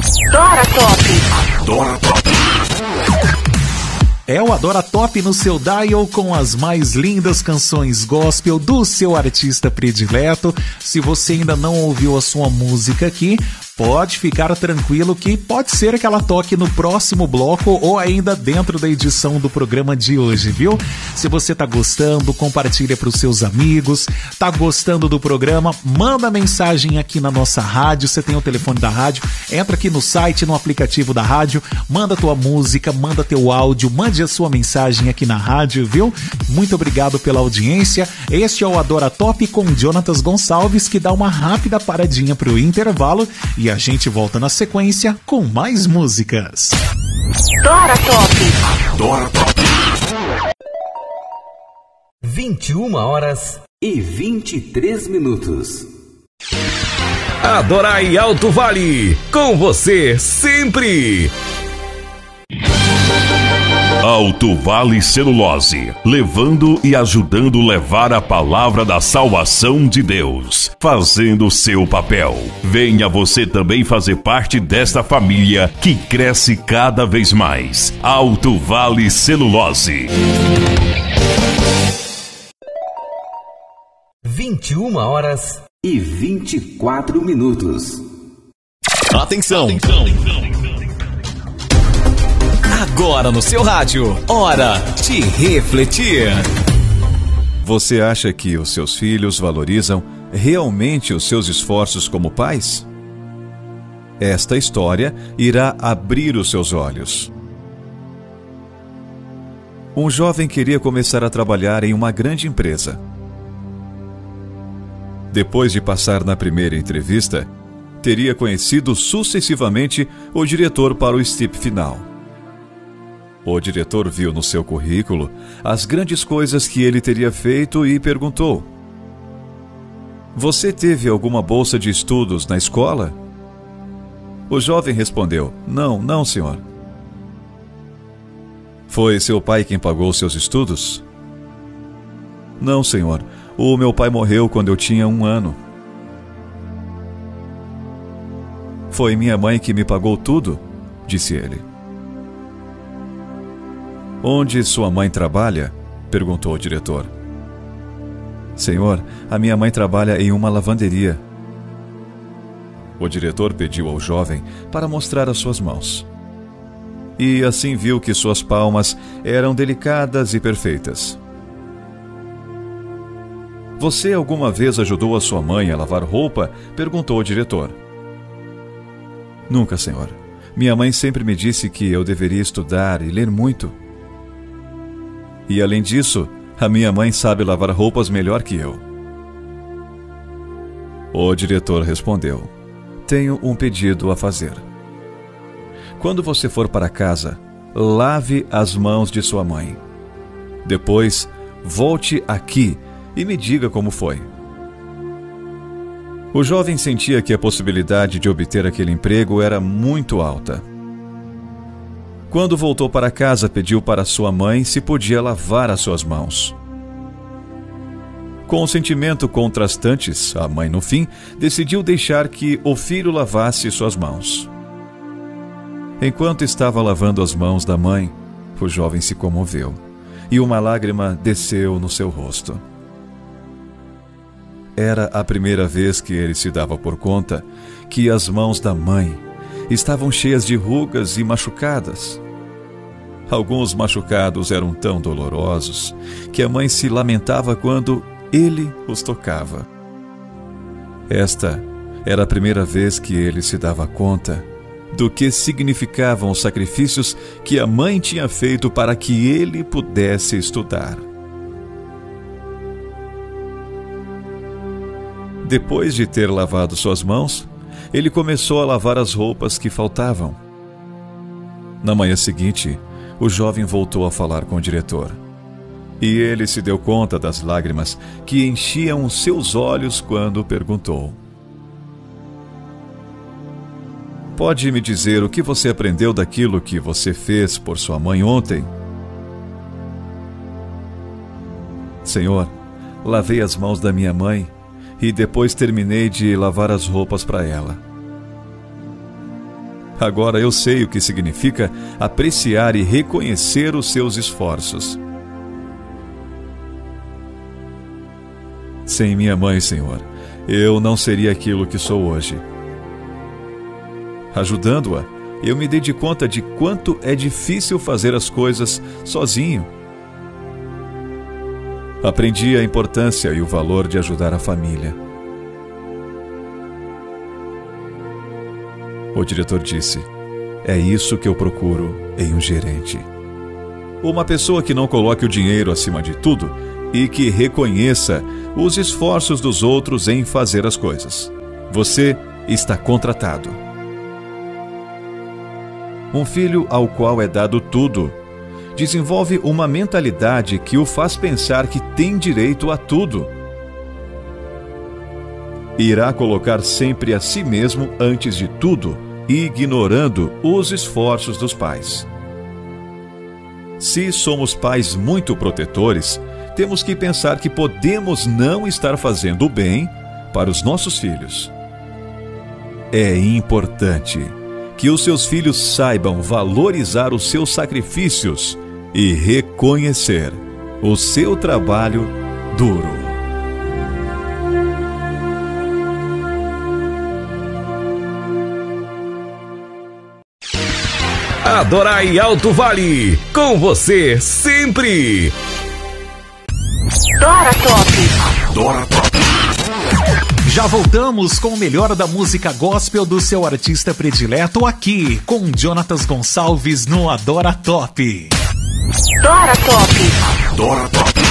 Adora Top. Adora Top. É o Adora Top no seu dial com as mais lindas canções gospel do seu artista predileto. Se você ainda não ouviu a sua música aqui, pode ficar tranquilo que pode ser que ela toque no próximo bloco ou ainda dentro da edição do programa de hoje, viu? Se você tá gostando, compartilha para os seus amigos. Tá gostando do programa? Manda mensagem aqui na nossa rádio. Você tem o telefone da rádio, entra aqui no site, no aplicativo da rádio, manda tua música, manda teu áudio, mande a sua mensagem aqui na rádio, viu? Muito obrigado pela audiência. Este é o Adora Top com Jonatas Gonçalves, que dá uma rápida paradinha pro intervalo e a gente volta na sequência com mais músicas. Adora Top. Adora Top. 21h23. Adorai Alto Vale, com você sempre. Alto Vale Celulose, levando e ajudando levar a palavra da salvação de Deus, fazendo seu papel. Venha você também fazer parte desta família que cresce cada vez mais. Alto Vale Celulose. 21h24. Atenção. Agora no seu rádio, hora de refletir. Você acha que os seus filhos valorizam realmente os seus esforços como pais? Esta história irá abrir os seus olhos. Um jovem queria começar a trabalhar em uma grande empresa. Depois de passar na primeira entrevista, teria conhecido sucessivamente o diretor para o step final. O diretor viu no seu currículo as grandes coisas que ele teria feito e perguntou: "Você teve alguma bolsa de estudos na escola?" O jovem respondeu: Não, senhor." "Foi seu pai quem pagou seus estudos?" "Não, senhor. O meu pai morreu quando eu tinha 1 ano." "Foi minha mãe que me pagou tudo?" disse ele. "Onde sua mãe trabalha?" perguntou o diretor. "Senhor, a minha mãe trabalha em uma lavanderia." O diretor pediu ao jovem para mostrar as suas mãos. E assim viu que suas palmas eram delicadas e perfeitas. "Você alguma vez ajudou a sua mãe a lavar roupa?" perguntou o diretor. "Nunca, senhor. Minha mãe sempre me disse que eu deveria estudar e ler muito. E além disso, a minha mãe sabe lavar roupas melhor que eu." O diretor respondeu: "Tenho um pedido a fazer. Quando você for para casa, lave as mãos de sua mãe. Depois, volte aqui e me diga como foi." O jovem sentia que a possibilidade de obter aquele emprego era muito alta. Quando voltou para casa, pediu para sua mãe se podia lavar as suas mãos. Com um sentimento contrastantes, a mãe, no fim, decidiu deixar que o filho lavasse suas mãos. Enquanto estava lavando as mãos da mãe, o jovem se comoveu e uma lágrima desceu no seu rosto. Era a primeira vez que ele se dava por conta que as mãos da mãe estavam cheias de rugas e machucadas. Alguns machucados eram tão dolorosos que a mãe se lamentava quando ele os tocava. Esta era a primeira vez que ele se dava conta do que significavam os sacrifícios que a mãe tinha feito para que ele pudesse estudar. Depois de ter lavado suas mãos, ele começou a lavar as roupas que faltavam. Na manhã seguinte, o jovem voltou a falar com o diretor. E ele se deu conta das lágrimas que enchiam os seus olhos quando perguntou: "Pode me dizer o que você aprendeu daquilo que você fez por sua mãe ontem?" "Senhor, lavei as mãos da minha mãe e depois terminei de lavar as roupas para ela." Agora eu sei o que significa apreciar e reconhecer os seus esforços. Sem minha mãe, Senhor, eu não seria aquilo que sou hoje. Ajudando-a, eu me dei de conta de quanto é difícil fazer as coisas sozinho. Aprendi a importância e o valor de ajudar a família. O diretor disse: é isso que eu procuro em um gerente. Uma pessoa que não coloque o dinheiro acima de tudo e que reconheça os esforços dos outros em fazer as coisas. Você está contratado. Um filho ao qual é dado tudo desenvolve uma mentalidade que o faz pensar que tem direito a tudo. Irá colocar sempre a si mesmo antes de tudo, ignorando os esforços dos pais. Se somos pais muito protetores, temos que pensar que podemos não estar fazendo o bem para os nossos filhos. É importante que os seus filhos saibam valorizar os seus sacrifícios e reconhecer o seu trabalho duro. Adorai Alto Vale, com você sempre. Dora Top. Dora Top. Já voltamos com o melhor da música gospel do seu artista predileto aqui, com Jonatas Gonçalves no Adora Top. Dora Top. Dora Top.